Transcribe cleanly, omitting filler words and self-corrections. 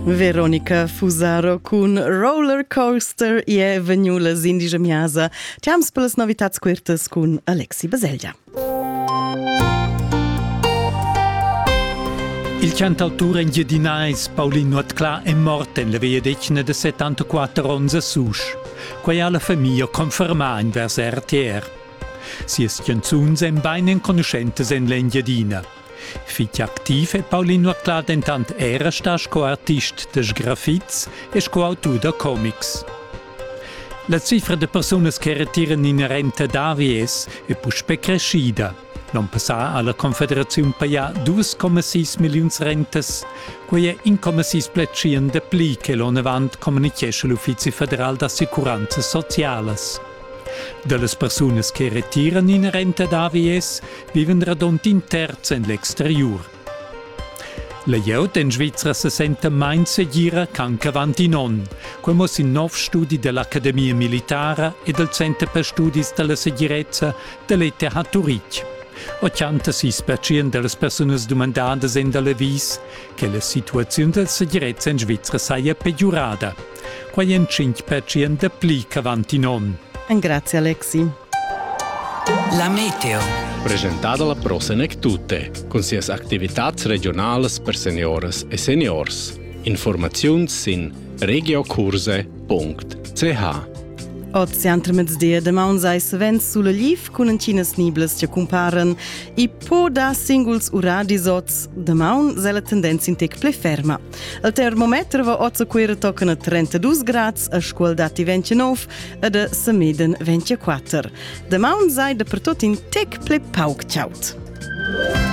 Veronica Fusaro con Roller Coaster e Vegnulas Indische Miasa. Tiams per las novitats quirtas con Alexi Baseglia. Il cantautore engiadinais Paulino Atclà è morto in la via decina de 74 ans a Susch, quai alla famiglia confermà in vers RTR. Sies canzuns en beinen conoscentes en l'engiadina. Fitg activ e Paulino Atclà dentant era stas co-artist des graffits e co-autur de comics. La cifra de personas che retiran in renta d'AVS è puspe crescida. L'an passà alla Confederazione pagà 2,6 milions rentas, quei è 1,6 pletschien de pli che l'on avant comunichesce l'Ufficio Federal d'Assicuranzas Socialas. Delle personas che retiran in renta d'AVS viven radont in terz en l'exterior. La Jaud in Svizzera se sente main seguire canca avanti non, come in nov studi dell'Accademia Militare e del Centro per Studis della Sicurezza dell'ETH Zurich. 86% delle persone domandate in della vis che la situazione della sicurezza in Svizzera sia peggiorata, quasi un 5% de pli che avanti non. Grazie Alexi. La meteo. Presentata la Prosenec Tutte, con sias activitats regionalas per senioras e seniors. Informaziuns sin regiocurse.ch. Oggi antre mezdia da maunsais vents sulla liv con ancinas niblas che comparan e po da singuls uradisots da maun se la tendenza in tec ple ferma. Il termometro va oggi quera toccano a 32 gradi, a scuola dati 29 e da Sameden 24. Da maun sai da per tot in tec ple pauc ciaut.